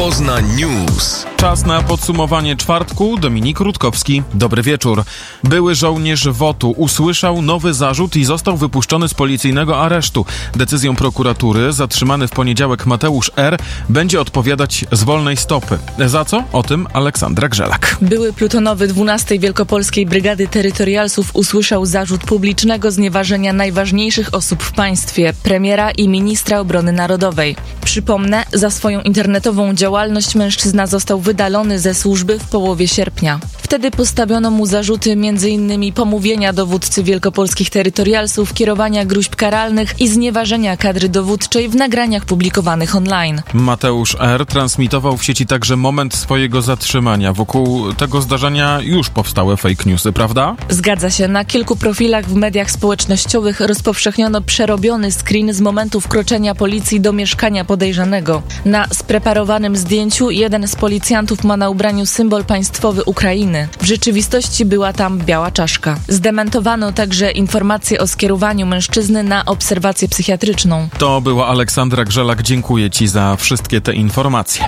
Poznań News. Czas na podsumowanie czwartku. Dominik Rutkowski. Dobry wieczór. Były żołnierz WOT-u usłyszał nowy zarzut i został wypuszczony z policyjnego aresztu. Decyzją prokuratury zatrzymany w poniedziałek Mateusz R. będzie odpowiadać z wolnej stopy. Za co? O tym Aleksandra Grzelak. Były plutonowy 12. Wielkopolskiej Brygady Terytorialsów usłyszał zarzut publicznego znieważenia najważniejszych osób w państwie, premiera i ministra obrony narodowej. Przypomnę, za swoją internetową działalność mężczyzna został wydalony ze służby w połowie sierpnia. Wtedy postawiono mu zarzuty m.in. pomówienia dowódcy wielkopolskich terytorialsów, kierowania gróźb karalnych i znieważenia kadry dowódczej w nagraniach publikowanych online. Mateusz R. transmitował w sieci także moment swojego zatrzymania. Wokół tego zdarzenia już powstały fake newsy, prawda? Zgadza się. Na kilku profilach w mediach społecznościowych rozpowszechniono przerobiony screen z momentu wkroczenia policji do mieszkania podejrzanego. Na spreparowanym zdjęciu jeden z policjantów ma na ubraniu symbol państwowy Ukrainy. W rzeczywistości była tam biała czaszka. Zdementowano także informacje o skierowaniu mężczyzny na obserwację psychiatryczną. To była Aleksandra Grzelak. Dziękuję Ci za wszystkie te informacje.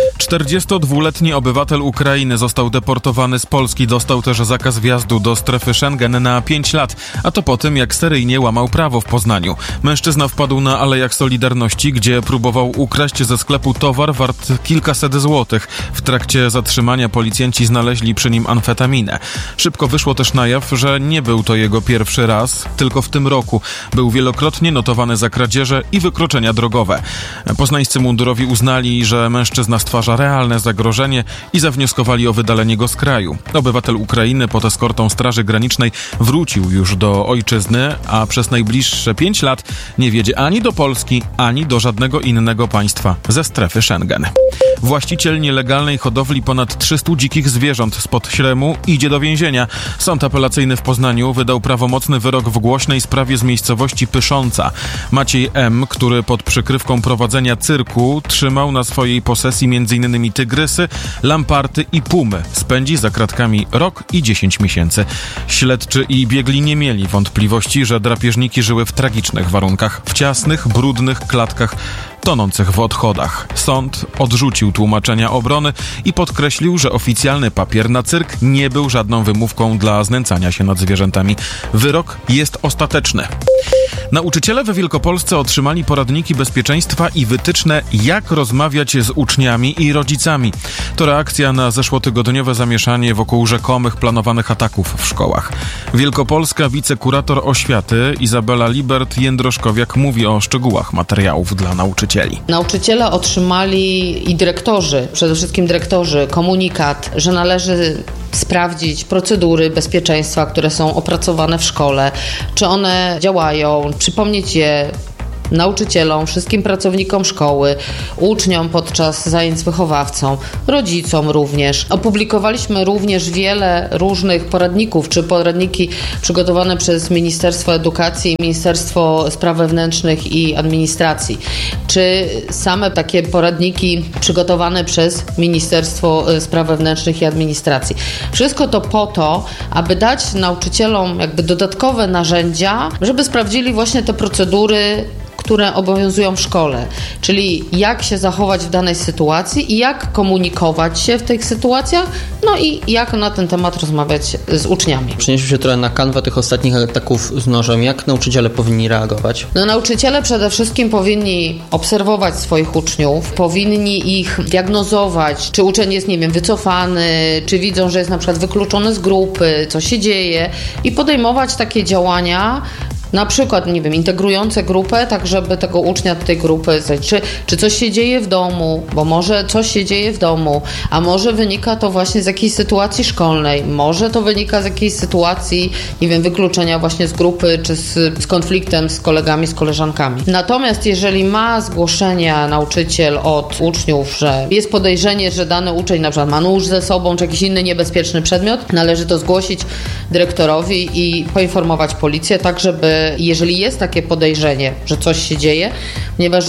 42-letni obywatel Ukrainy został deportowany z Polski. Dostał też zakaz wjazdu do strefy Schengen na 5 lat, a to po tym, jak seryjnie łamał prawo w Poznaniu. Mężczyzna wpadł na Alejach Solidarności, gdzie próbował ukraść ze sklepu towar wart kilkaset złotych. W trakcie zatrzymania policjanci znaleźli przy nim amfetaminę. Szybko wyszło też na jaw, że nie był to jego pierwszy raz, tylko w tym roku był wielokrotnie notowany za kradzieże i wykroczenia drogowe. Poznańscy mundurowi uznali, że mężczyzna stwarza realne zagrożenie i zawnioskowali o wydalenie go z kraju. Obywatel Ukrainy pod eskortą Straży Granicznej wrócił już do ojczyzny, a przez najbliższe 5 lat nie wjedzie ani do Polski, ani do żadnego innego państwa ze strefy Schengen. Właściciel nielegalnej hodowli ponad 300 dzikich zwierząt spod Śremu idzie do więzienia. Sąd apelacyjny w Poznaniu wydał prawomocny wyrok w głośnej sprawie z miejscowości Pysząca. Maciej M., który pod przykrywką prowadzenia cyrku trzymał na swojej posesji m.in. tygrysy, lamparty i pumy, spędzi za kratkami rok i 10 miesięcy. Śledczy i biegli nie mieli wątpliwości, że drapieżniki żyły w tragicznych warunkach, w ciasnych, brudnych klatkach tonących w odchodach. Sąd odrzucił tłumaczenia obrony i podkreślił, że oficjalny papier na cyrk nie był żadną wymówką dla znęcania się nad zwierzętami. Wyrok jest ostateczny. Nauczyciele we Wielkopolsce otrzymali poradniki bezpieczeństwa i wytyczne, jak rozmawiać z uczniami i rodzicami. To reakcja na zeszłotygodniowe zamieszanie wokół rzekomych planowanych ataków w szkołach. Wielkopolska wicekurator oświaty Izabela Libert-Jędroszkowiak mówi o szczegółach materiałów dla nauczycieli. Nauczyciele otrzymali i dyrektorzy, przede wszystkim dyrektorzy, komunikat, że należy sprawdzić procedury bezpieczeństwa, które są opracowane w szkole, czy one działają, przypomnieć je nauczycielom, wszystkim pracownikom szkoły, uczniom podczas zajęć z wychowawcą, rodzicom również. Opublikowaliśmy również wiele różnych poradników, czy poradniki przygotowane przez Ministerstwo Edukacji i Ministerstwo Spraw Wewnętrznych i Administracji, czy same takie poradniki przygotowane przez Ministerstwo Spraw Wewnętrznych i Administracji. Wszystko to po to, aby dać nauczycielom jakby dodatkowe narzędzia, żeby sprawdzili właśnie te procedury, które obowiązują w szkole, czyli jak się zachować w danej sytuacji i jak komunikować się w tych sytuacjach, no i jak na ten temat rozmawiać z uczniami. Przenieśmy się trochę na kanwę tych ostatnich ataków z nożem. Jak nauczyciele powinni reagować? No, nauczyciele przede wszystkim powinni obserwować swoich uczniów, powinni ich diagnozować, czy uczeń jest, nie wiem, wycofany, czy widzą, że jest na przykład wykluczony z grupy, co się dzieje i podejmować takie działania, na przykład, nie wiem, integrujące grupę, tak żeby tego ucznia do tej grupy, czy coś się dzieje w domu, bo może coś się dzieje w domu, a może wynika to właśnie z jakiejś sytuacji szkolnej, może to wynika z jakiejś sytuacji, nie wiem, wykluczenia właśnie z grupy, czy z konfliktem z kolegami, z koleżankami. Natomiast jeżeli ma zgłoszenia nauczyciel od uczniów, że jest podejrzenie, że dany uczeń na przykład ma nóż ze sobą, czy jakiś inny niebezpieczny przedmiot, należy to zgłosić dyrektorowi i poinformować policję, tak żeby jeżeli jest takie podejrzenie, że coś się dzieje, ponieważ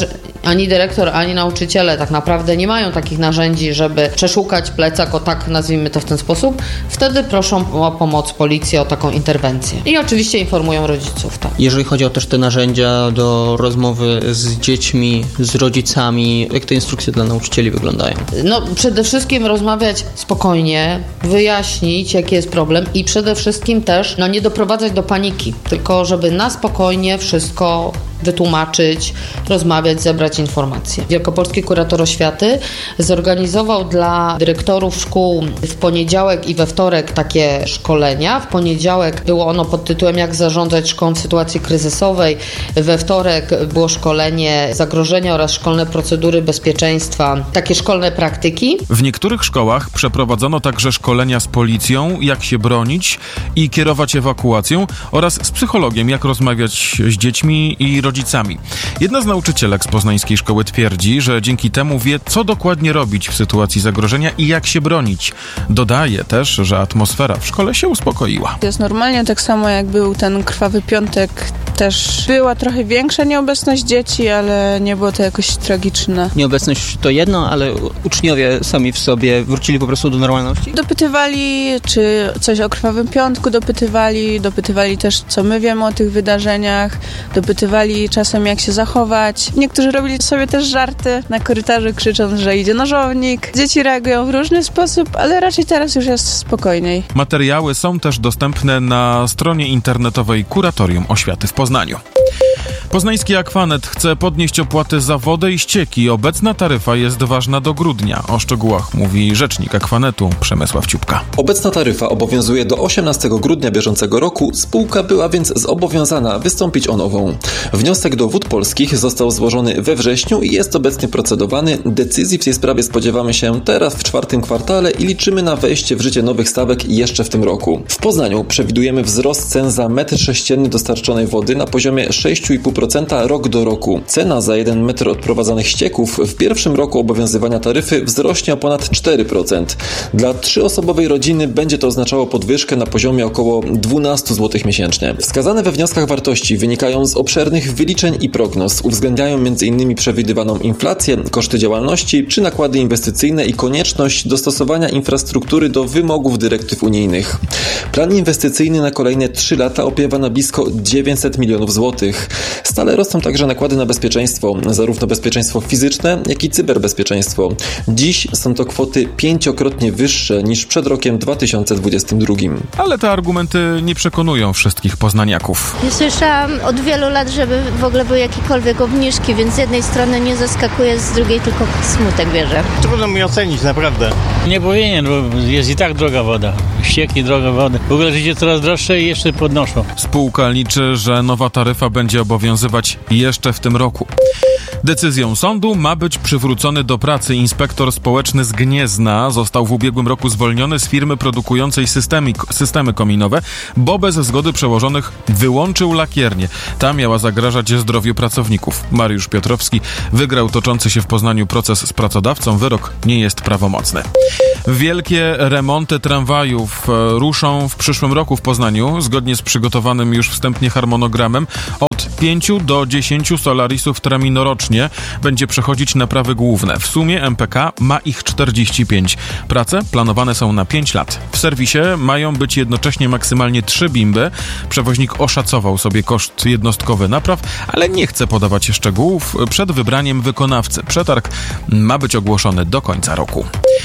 Ani dyrektor, ani nauczyciele tak naprawdę nie mają takich narzędzi, żeby przeszukać plecak, o tak nazwijmy to w ten sposób. Wtedy proszą o pomoc policję, o taką interwencję. I oczywiście informują rodziców, tak. Jeżeli chodzi o też te narzędzia do rozmowy z dziećmi, z rodzicami, jak te instrukcje dla nauczycieli wyglądają? No, przede wszystkim rozmawiać spokojnie, wyjaśnić, jaki jest problem i przede wszystkim też nie doprowadzać do paniki, tylko żeby na spokojnie wszystko wytłumaczyć, rozmawiać, zebrać informacje. Wielkopolski Kurator Oświaty zorganizował dla dyrektorów szkół w poniedziałek i we wtorek takie szkolenia. W poniedziałek było ono pod tytułem Jak zarządzać szkołą w sytuacji kryzysowej. We wtorek było szkolenie zagrożenia oraz szkolne procedury bezpieczeństwa, takie szkolne praktyki. W niektórych szkołach przeprowadzono także szkolenia z policją, jak się bronić i kierować ewakuacją oraz z psychologiem, jak rozmawiać z dziećmi i rodzicami. Jedna z nauczycielek z poznańskiej szkoły twierdzi, że dzięki temu wie, co dokładnie robić w sytuacji zagrożenia i jak się bronić. Dodaje też, że atmosfera w szkole się uspokoiła. Jest normalnie, tak samo jak był ten krwawy piątek, też była trochę większa nieobecność dzieci, ale nie było to jakoś tragiczne. Nieobecność to jedno, ale uczniowie sami w sobie wrócili po prostu do normalności? Dopytywali, czy coś o krwawym piątku dopytywali też, co my wiemy o tych wydarzeniach, dopytywali czasem, jak się zachować. Niektórzy robili sobie też żarty na korytarzu, krzycząc, że idzie nożownik. Dzieci reagują w różny sposób, ale raczej teraz już jest spokojniej. Materiały są też dostępne na stronie internetowej Kuratorium Oświaty w Poznaniu. Poznański Aquanet chce podnieść opłaty za wodę i ścieki. Obecna taryfa jest ważna do grudnia. O szczegółach mówi rzecznik Aquanetu Przemysław Ciupka. Obecna taryfa obowiązuje do 18 grudnia bieżącego roku. Spółka była więc zobowiązana wystąpić o nową. Wniosek do Wód Polskich został złożony we wrześniu i jest obecnie procedowany. Decyzji w tej sprawie spodziewamy się teraz w 4. kwartale i liczymy na wejście w życie nowych stawek jeszcze w tym roku. W Poznaniu przewidujemy wzrost cen za metr sześcienny dostarczonej wody na poziomie 6,5% rok do roku. Cena za 1 metr odprowadzanych ścieków w pierwszym roku obowiązywania taryfy wzrośnie o ponad 4%. Dla 3-osobowej rodziny będzie to oznaczało podwyżkę na poziomie około 12 zł miesięcznie. Wskazane we wnioskach wartości wynikają z obszernych wyliczeń i prognoz. Uwzględniają m.in. przewidywaną inflację, koszty działalności czy nakłady inwestycyjne i konieczność dostosowania infrastruktury do wymogów dyrektyw unijnych. Plan inwestycyjny na kolejne 3 lata opiewa na blisko 900 milionów złotych. Stale rosną także nakłady na bezpieczeństwo, zarówno bezpieczeństwo fizyczne, jak i cyberbezpieczeństwo. Dziś są to kwoty 5-krotnie wyższe niż przed rokiem 2022. Ale te argumenty nie przekonują wszystkich poznaniaków. Nie słyszałam od wielu lat, żeby w ogóle były jakiekolwiek obniżki, więc z jednej strony nie zaskakuje, z drugiej tylko smutek bierze. Trudno mi ocenić, naprawdę. Nie powinien, bo jest i tak droga woda. Ścieki, droga wody. W ogóle życie coraz droższe i jeszcze podnoszą. Spółka liczy, że nowa taryfa będzie obowiązywać jeszcze w tym roku. Decyzją sądu ma być przywrócony do pracy inspektor społeczny z Gniezna. Został w ubiegłym roku zwolniony z firmy produkującej systemy kominowe, bo bez zgody przełożonych wyłączył lakiernię. Ta miała zagrażać zdrowiu pracowników. Mariusz Piotrowski wygrał toczący się w Poznaniu proces z pracodawcą. Wyrok nie jest prawomocny. Wielkie remonty tramwajów ruszą w przyszłym roku w Poznaniu, zgodnie z przygotowanym już wstępnie harmonogramem. Od 5 do 10 solarisów traminorocznie będzie przechodzić naprawy główne. W sumie MPK ma ich 45. Prace planowane są na 5 lat. W serwisie mają być jednocześnie maksymalnie 3 bimby. Przewoźnik oszacował sobie koszt jednostkowy napraw, ale nie chce podawać szczegółów przed wybraniem wykonawcy. Przetarg ma być ogłoszony do końca roku.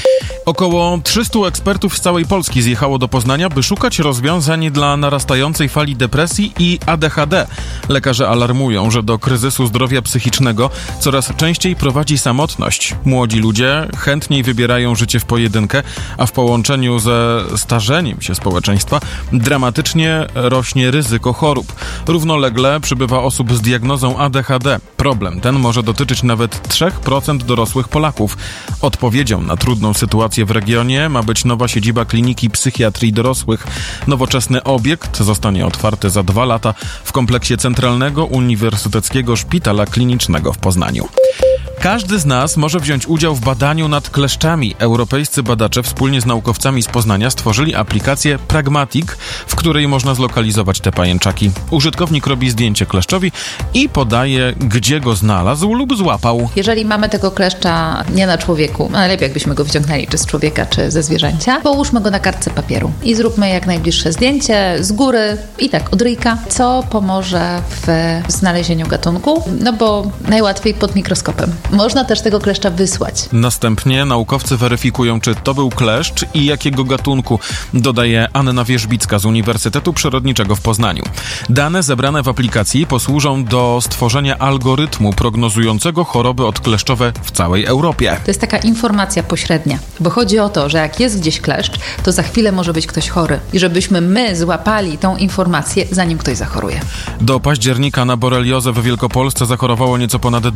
Około 300 ekspertów z całej Polski zjechało do Poznania, by szukać rozwiązań dla narastającej fali depresji i ADHD. Lekarze alarmują, że do kryzysu zdrowia psychicznego coraz częściej prowadzi samotność. Młodzi ludzie chętniej wybierają życie w pojedynkę, a w połączeniu ze starzeniem się społeczeństwa dramatycznie rośnie ryzyko chorób. Równolegle przybywa osób z diagnozą ADHD. Problem ten może dotyczyć nawet 3% dorosłych Polaków. Odpowiedzią na trudną sytuację w regionie ma być nowa siedziba Kliniki Psychiatrii Dorosłych. Nowoczesny obiekt zostanie otwarty za 2 lata w kompleksie Centralnego Uniwersyteckiego Szpitala Klinicznego w Poznaniu. Każdy z nas może wziąć udział w badaniu nad kleszczami. Europejscy badacze wspólnie z naukowcami z Poznania stworzyli aplikację Pragmatic, w której można zlokalizować te pajęczaki. Użytkownik robi zdjęcie kleszczowi i podaje, gdzie go znalazł lub złapał. Jeżeli mamy tego kleszcza nie na człowieku, najlepiej jakbyśmy go wyciągnęli czy z człowieka, czy ze zwierzęcia, połóżmy go na kartce papieru i zróbmy jak najbliższe zdjęcie z góry i tak od ryjka, co pomoże w znalezieniu gatunku, no bo najłatwiej pod mikroskopem. Można też tego kleszcza wysłać. Następnie naukowcy weryfikują, czy to był kleszcz i jakiego gatunku, dodaje Anna Wierzbicka z Uniwersytetu Przyrodniczego w Poznaniu. Dane zebrane w aplikacji posłużą do stworzenia algorytmu prognozującego choroby odkleszczowe w całej Europie. To jest taka informacja pośrednia, bo chodzi o to, że jak jest gdzieś kleszcz, to za chwilę może być ktoś chory i żebyśmy my złapali tą informację, zanim ktoś zachoruje. Do października na boreliozę w Wielkopolsce zachorowało nieco ponad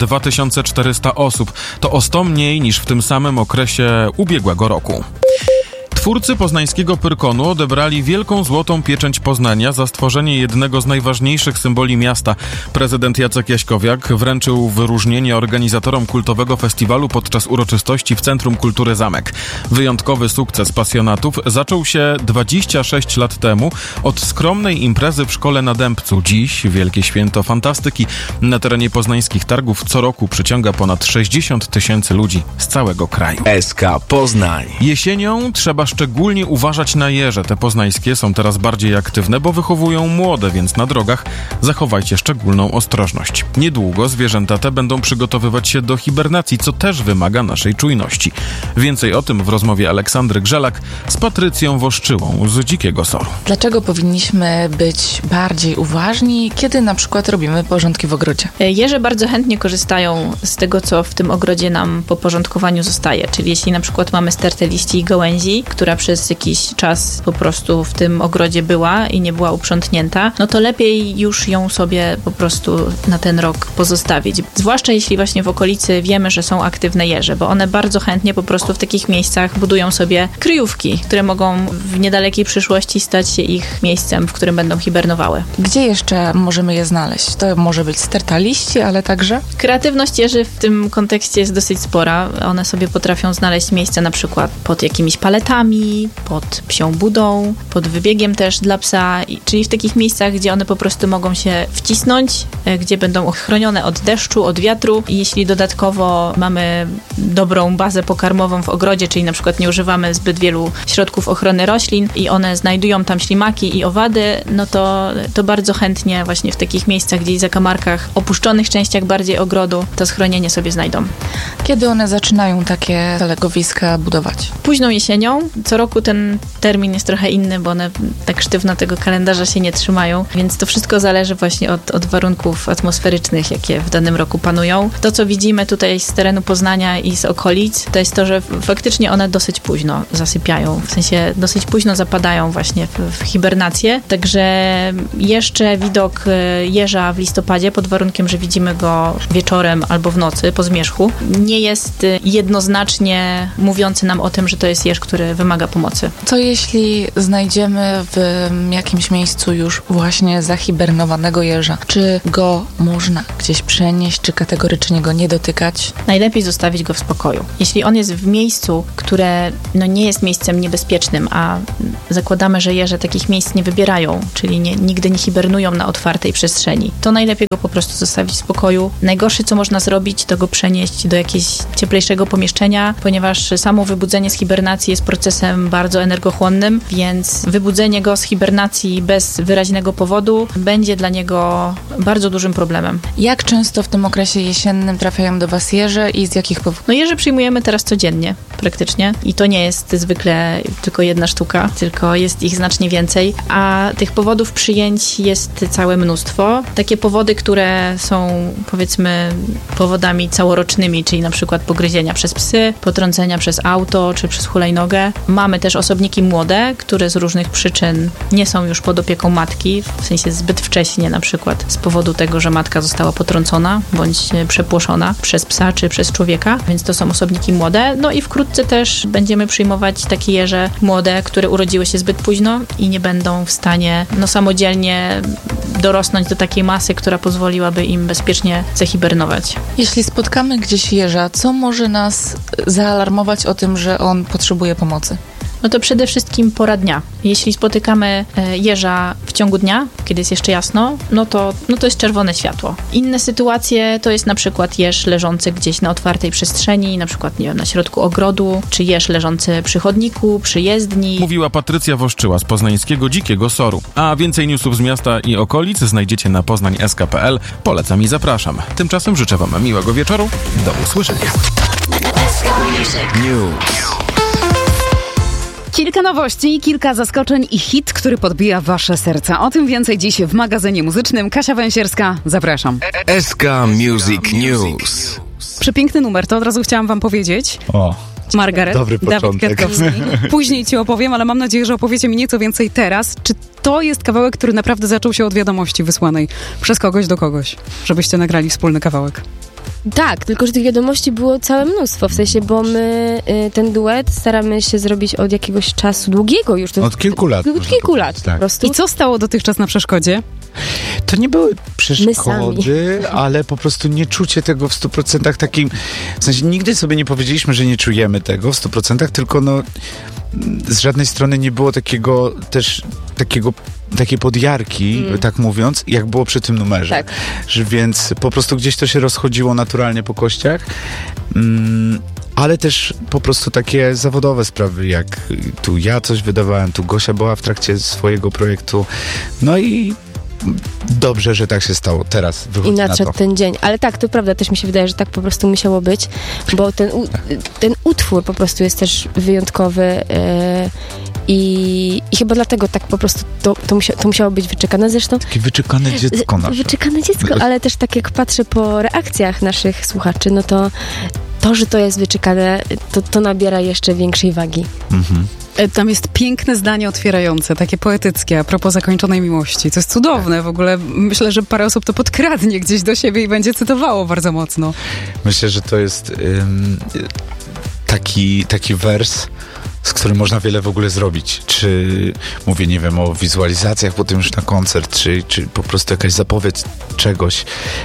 2400 osób. To o 100 mniej niż w tym samym okresie ubiegłego roku. Twórcy poznańskiego Pyrkonu odebrali wielką złotą pieczęć Poznania za stworzenie jednego z najważniejszych symboli miasta. Prezydent Jacek Jaśkowiak wręczył wyróżnienie organizatorom kultowego festiwalu podczas uroczystości w Centrum Kultury Zamek. Wyjątkowy sukces pasjonatów zaczął się 26 lat temu od skromnej imprezy w Szkole na Dębcu. Dziś Wielkie Święto Fantastyki na terenie poznańskich targów co roku przyciąga ponad 60 000 ludzi z całego kraju. SK Poznań. Jesienią trzeba szczególnie uważać na jeże. Te poznańskie są teraz bardziej aktywne, bo wychowują młode, więc na drogach zachowajcie szczególną ostrożność. Niedługo zwierzęta te będą przygotowywać się do hibernacji, co też wymaga naszej czujności. Więcej o tym w rozmowie Aleksandry Grzelak z Patrycją Woszczyłą z Dzikiego Soru. Dlaczego powinniśmy być bardziej uważni, kiedy na przykład robimy porządki w ogrodzie? Jeże bardzo chętnie korzystają z tego, co w tym ogrodzie nam po porządkowaniu zostaje. Czyli jeśli na przykład mamy stertę liści i gałęzi, która przez jakiś czas po prostu w tym ogrodzie była i nie była uprzątnięta, no to lepiej już ją sobie po prostu na ten rok pozostawić. Zwłaszcza jeśli właśnie w okolicy wiemy, że są aktywne jeże, bo one bardzo chętnie po prostu w takich miejscach budują sobie kryjówki, które mogą w niedalekiej przyszłości stać się ich miejscem, w którym będą hibernowały. Gdzie jeszcze możemy je znaleźć? To może być sterta liści, ale także? Kreatywność jeży w tym kontekście jest dosyć spora. One sobie potrafią znaleźć miejsce na przykład pod jakimiś paletami, pod psią budą, pod wybiegiem też dla psa, czyli w takich miejscach, gdzie one po prostu mogą się wcisnąć, gdzie będą ochronione od deszczu, od wiatru. I jeśli dodatkowo mamy dobrą bazę pokarmową w ogrodzie, czyli na przykład nie używamy zbyt wielu środków ochrony roślin i one znajdują tam ślimaki i owady, no to bardzo chętnie właśnie w takich miejscach, gdzieś zakamarkach, opuszczonych częściach bardziej ogrodu, to schronienie sobie znajdą. Kiedy one zaczynają takie legowiska budować? Późną jesienią. Co roku ten termin jest trochę inny, bo one tak sztywno tego kalendarza się nie trzymają, więc to wszystko zależy właśnie od warunków atmosferycznych, jakie w danym roku panują. To, co widzimy tutaj z terenu Poznania i z okolic, to jest to, że faktycznie one dosyć późno zasypiają, w sensie dosyć późno zapadają właśnie w hibernację, także jeszcze widok jeża w listopadzie, pod warunkiem, że widzimy go wieczorem albo w nocy po zmierzchu, nie jest jednoznacznie mówiący nam o tym, że to jest jeż, który wymaga pomocy. Co jeśli znajdziemy w jakimś miejscu już właśnie zahibernowanego jeża? Czy go można gdzieś przenieść, czy kategorycznie go nie dotykać? Najlepiej zostawić go w spokoju. Jeśli on jest w miejscu, które nie jest miejscem niebezpiecznym, a zakładamy, że jeże takich miejsc nie wybierają, czyli nigdy nie hibernują na otwartej przestrzeni, to najlepiej go po prostu zostawić w spokoju. Najgorsze, co można zrobić, to go przenieść do jakiegoś cieplejszego pomieszczenia, ponieważ samo wybudzenie z hibernacji jest procesem bardzo energochłonnym, więc wybudzenie go z hibernacji bez wyraźnego powodu będzie dla niego bardzo dużym problemem. Jak często w tym okresie jesiennym trafiają do Was jeże i z jakich powodów? No jeże przyjmujemy teraz codziennie praktycznie i to nie jest zwykle tylko jedna sztuka, tylko jest ich znacznie więcej, a tych powodów przyjęć jest całe mnóstwo. Takie powody, które są powiedzmy powodami całorocznymi, czyli na przykład pogryzienia przez psy, potrącenia przez auto czy przez hulajnogę. Mamy też osobniki młode, które z różnych przyczyn nie są już pod opieką matki, w sensie zbyt wcześnie na przykład z powodu tego, że matka została potrącona bądź przepłoszona przez psa czy przez człowieka, więc to są osobniki młode. No i wkrótce Wkrótce też będziemy przyjmować takie jeże młode, które urodziły się zbyt późno i nie będą w stanie samodzielnie dorosnąć do takiej masy, która pozwoliłaby im bezpiecznie zahibernować. Jeśli spotkamy gdzieś jeża, co może nas zaalarmować o tym, że on potrzebuje pomocy? No to przede wszystkim pora dnia. Jeśli spotykamy jeża w ciągu dnia, kiedy jest jeszcze jasno, no to jest czerwone światło. Inne sytuacje to jest na przykład jeż leżący gdzieś na otwartej przestrzeni, na przykład, nie wiem, na środku ogrodu, czy jeż leżący przy chodniku, przy jezdni. Mówiła Patrycja Woszczyła z poznańskiego Dzikiego Soru. A więcej newsów z miasta i okolic znajdziecie na poznań.sk.pl. Polecam i zapraszam. Tymczasem życzę wam miłego wieczoru. Do usłyszenia. Kilka nowości, kilka zaskoczeń i hit, który podbija wasze serca. O tym więcej dziś w magazynie muzycznym. Kasia Węsierska, zapraszam. SK Music News. Przepiękny numer, to od razu chciałam wam powiedzieć. O, Margaret, dobry Dawid początek. Kwiatkowski. Później ci opowiem, ale mam nadzieję, że opowiecie mi nieco więcej teraz. Czy to jest kawałek, który naprawdę zaczął się od wiadomości wysłanej przez kogoś do kogoś, żebyście nagrali wspólny kawałek? Tak, tylko że tych wiadomości było całe mnóstwo, w sensie, bo my ten duet staramy się zrobić od jakiegoś czasu długiego już. Od kilku lat. Od kilku lat po prostu. I co stało dotychczas na przeszkodzie? To nie były przeszkody, ale po prostu nieczucie tego w 100% takim, w sensie nigdy sobie nie powiedzieliśmy, że nie czujemy tego w 100%, tylko z żadnej strony nie było takiej podjarki, tak mówiąc, jak było przy tym numerze. Tak. Więc po prostu gdzieś to się rozchodziło naturalnie po kościach. Ale też po prostu takie zawodowe sprawy, jak tu ja coś wydawałem, tu Gosia była w trakcie swojego projektu. No i dobrze, że tak się stało. Teraz wychodzi na to. I nadszedł ten dzień. Ale tak, to prawda, też mi się wydaje, że tak po prostu musiało być, bo ten utwór po prostu jest też wyjątkowy i chyba dlatego tak po prostu to musiało być wyczekane. Zresztą takie wyczekane dziecko nasze. Wyczekane dziecko, ale też tak jak patrzę po reakcjach naszych słuchaczy, no to, że to jest wyczekane, to nabiera jeszcze większej wagi. Mhm. Tam jest piękne zdanie otwierające, takie poetyckie, a propos zakończonej miłości. To jest cudowne w ogóle. Myślę, że parę osób to podkradnie gdzieś do siebie i będzie cytowało bardzo mocno. Myślę, że to jest taki wers, z którym można wiele w ogóle zrobić. Czy mówię, nie wiem, o wizualizacjach potem już na koncert, czy po prostu jakaś zapowiedź czegoś.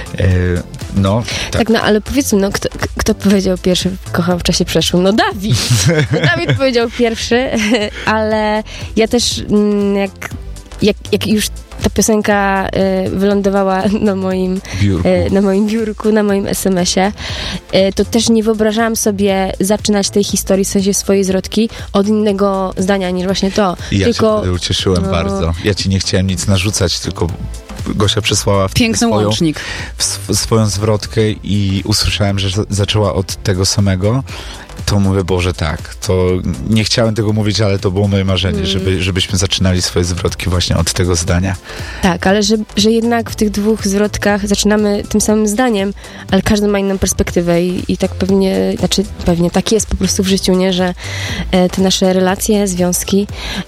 Tak, ale powiedzmy, kto powiedział pierwszy kocham w czasie przeszłym? No Dawid! Dawid powiedział pierwszy, ale ja też jak już ta piosenka wylądowała na moim biurku, na moim SMS-ie, to też nie wyobrażałam sobie zaczynać tej historii, w sensie swojej zwrotki, od innego zdania niż właśnie to. Ja się wtedy ucieszyłem bardzo. Ja ci nie chciałem nic narzucać, tylko Gosia przysłała piękny łącznik. Swoją zwrotkę i usłyszałem, że zaczęła od tego samego. To mówię, Boże, tak. To nie chciałem tego mówić, ale to było moje marzenie, żebyśmy zaczynali swoje zwrotki właśnie od tego zdania. Tak, ale że jednak w tych dwóch zwrotkach zaczynamy tym samym zdaniem, ale każdy ma inną perspektywę i tak pewnie tak jest po prostu w życiu, nie? Że te nasze relacje, związki,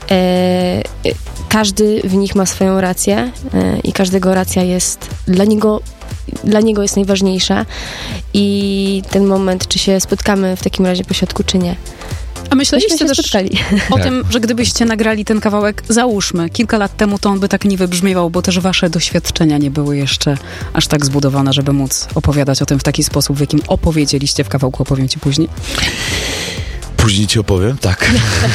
każdy w nich ma swoją rację i każdego racja jest dla niego jest najważniejsza i ten moment, czy się spotkamy w takim razie pośrodku, czy nie. A myśleliście też spotkali. O tym, że gdybyście nagrali ten kawałek, załóżmy, kilka lat temu, to on by tak nie wybrzmiewał, bo też wasze doświadczenia nie były jeszcze aż tak zbudowane, żeby móc opowiadać o tym w taki sposób, w jakim opowiedzieliście w kawałku, opowiem ci później. Później ci opowiem, tak.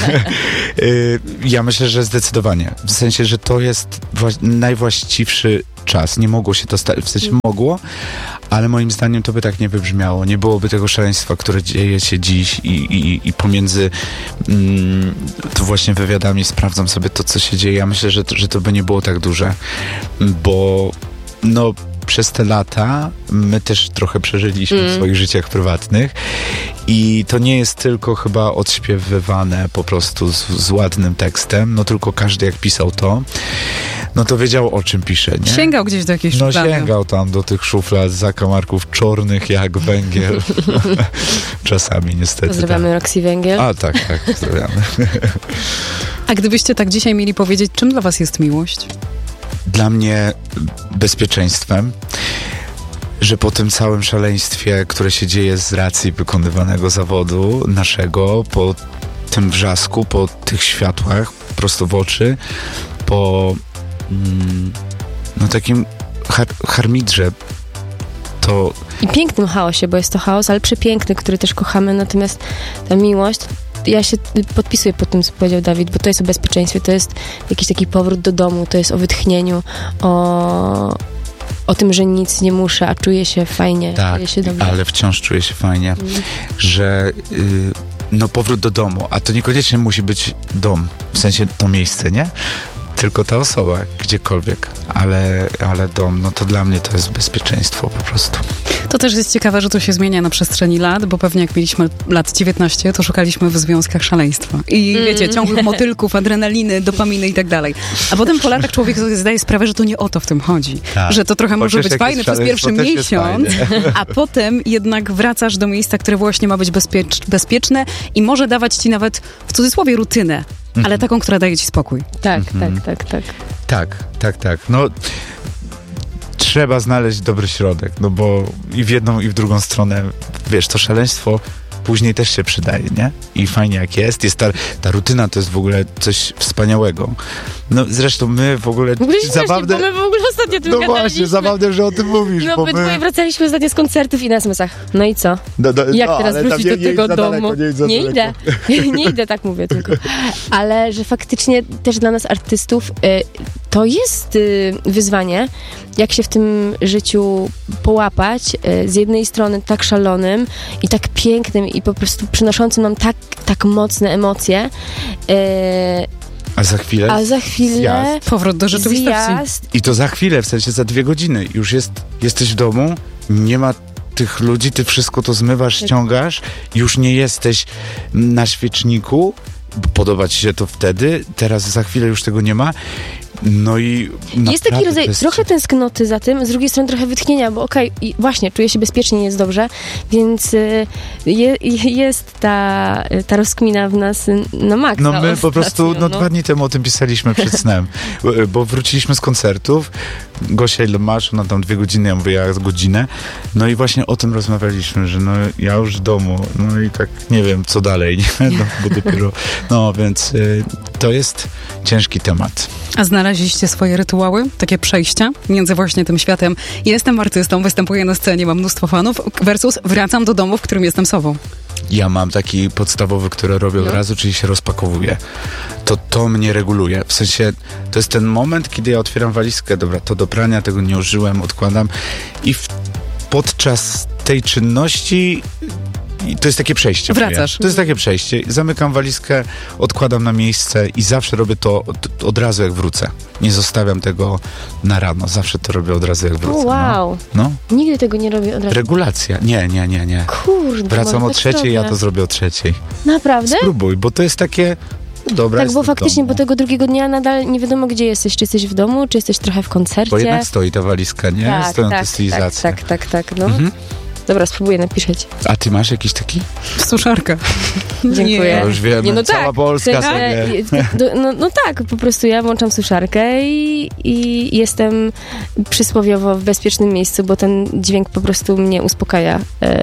Ja myślę, że zdecydowanie. W sensie, że to jest najwłaściwszy czas. Nie mogło się to stać, w sensie mogło, ale moim zdaniem to by tak nie wybrzmiało. Nie byłoby tego szaleństwa, które dzieje się dziś i pomiędzy to właśnie wywiadami sprawdzam sobie to, co się dzieje. Ja myślę, że to by nie było tak duże, bo przez te lata my też trochę przeżyliśmy w swoich życiach prywatnych i to nie jest tylko chyba odśpiewywane po prostu z ładnym tekstem, tylko każdy jak pisał to wiedział, o czym pisze, nie? Sięgał gdzieś do jakiejś szuflady. Sięgał tam do tych szuflad, zakamarków czornych jak węgiel. Czasami niestety. Pozdrawiamy Roxy Węgiel. A tak, pozdrawiamy. A gdybyście tak dzisiaj mieli powiedzieć, czym dla was jest miłość? Dla mnie bezpieczeństwem, że po tym całym szaleństwie, które się dzieje z racji wykonywanego zawodu naszego, po tym wrzasku, po tych światłach prosto w oczy, po takim harmidrze, to... I pięknym chaosie, bo jest to chaos, ale przepiękny, który też kochamy, natomiast ta miłość, ja się podpisuję pod tym, co powiedział Dawid, bo to jest o bezpieczeństwie, to jest jakiś taki powrót do domu, to jest o wytchnieniu, o tym, że nic nie muszę, a czuję się fajnie, tak, czuję się dobrze. Ale wciąż czuję się fajnie, że powrót do domu, a to niekoniecznie musi być dom, w sensie to miejsce, nie? Tylko ta osoba, gdziekolwiek, ale dom, no to dla mnie to jest bezpieczeństwo po prostu. To też jest ciekawe, że to się zmienia na przestrzeni lat, bo pewnie jak mieliśmy lat 19, to szukaliśmy w związkach szaleństwa. I wiecie, ciągłych motylków, adrenaliny, dopaminy i tak dalej. A potem po latach człowiek sobie zdaje sprawę, że to nie o to w tym chodzi. Tak. Że to trochę może być fajne przez pierwszy miesiąc, a potem jednak wracasz do miejsca, które właśnie ma być bezpieczne i może dawać ci nawet, w cudzysłowie, rutynę, ale taką, która daje ci spokój. Tak. Tak. No, trzeba znaleźć dobry środek, no bo i w jedną, i w drugą stronę, wiesz, to szaleństwo później też się przydaje, nie? I fajnie jak jest ta rutyna to jest w ogóle coś wspaniałego. No zresztą my w ogóle zabawne... Bo my w ogóle ostatnio tym gadaliśmy. Właśnie, zabawne, że o tym mówisz. No bo my wracaliśmy ostatnio z koncertów i na SMS-ach. No i co? Jak teraz wrócić do tego domu? Nie idę, tak mówię tylko. Ale że faktycznie też dla nas artystów to jest wyzwanie, jak się w tym życiu połapać. Z jednej strony tak szalonym i tak pięknym i po prostu przynoszącym nam tak mocne emocje. A za chwilę zjazd. Powrót do rzeczywistości. I to za chwilę, w sensie za 2 godziny. Już jesteś w domu, nie ma tych ludzi, ty wszystko to zmywasz, ściągasz, już nie jesteś na świeczniku, podoba ci się to wtedy, teraz za chwilę już tego nie ma. No i jest taki rodzaj trochę tęsknoty za tym, z drugiej strony trochę wytchnienia, bo i właśnie, czuję się bezpiecznie, jest dobrze, więc jest ta rozkmina w nas na maksa. No my po prostu 2 dni temu o tym pisaliśmy przed snem, bo wróciliśmy z koncertów, Gosia ile masz? Ona tam 2 godziny, ja mówię, ja godzinę, no i właśnie o tym rozmawialiśmy, że no ja już w domu, no i tak nie wiem, co dalej, nie? No, bo dopiero, więc to jest ciężki temat. A znaleźliście swoje rytuały, takie przejścia między właśnie tym światem jestem artystą, występuję na scenie, mam mnóstwo fanów, versus wracam do domu, w którym jestem sobą. Ja mam taki podstawowy, który robię od razu, czyli się rozpakowuję. To mnie reguluje. W sensie, to jest ten moment, kiedy ja otwieram walizkę, dobra, to do prania, tego nie użyłem, odkładam i podczas tej czynności to jest takie przejście. Wracasz. To jest takie przejście. Zamykam walizkę, odkładam na miejsce i zawsze robię to od razu, jak wrócę. Nie zostawiam tego na rano. Zawsze to robię od razu, jak wrócę. Wow. No. Nigdy tego nie robię od razu. Regulacja. Nie. Kurde. Wracam o 3:00, ja to zrobię o 3:00. Naprawdę? Spróbuj, bo to jest takie... Dobra, tak, bo faktycznie po tego drugiego dnia nadal nie wiadomo, gdzie jesteś. Czy jesteś w domu, czy jesteś trochę w koncercie. Bo jednak stoi ta walizka, nie? Tak, Stoją te stylizacje. Tak. No. Dobra, spróbuję napisać. A ty masz jakiś taki? Suszarka. Dziękuję. Ja już wiem, cała Polska sobie. No tak, po prostu ja włączam suszarkę i jestem przysłowiowo w bezpiecznym miejscu, bo ten dźwięk po prostu mnie uspokaja.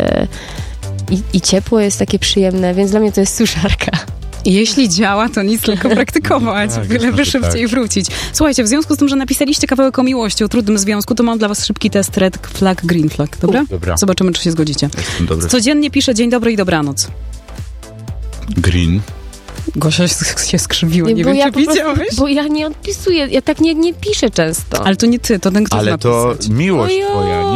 I ciepło jest takie przyjemne, więc dla mnie to jest suszarka. Jeśli działa, to nic, tylko praktykować. Byle szybciej wrócić. Słuchajcie, w związku z tym, że napisaliście kawałek o miłości, o trudnym związku, to mam dla was szybki test red flag, green flag. Dobra? Dobra. Zobaczymy, czy się zgodzicie. Codziennie piszę dzień dobry i dobranoc. Green. Gosia się skrzywiła, nie wiem, czy widziałeś? Bo ja nie odpisuję, ja tak nie piszę często. Ale to nie ty, to ten, kto Ale napisać. to miłość twoja,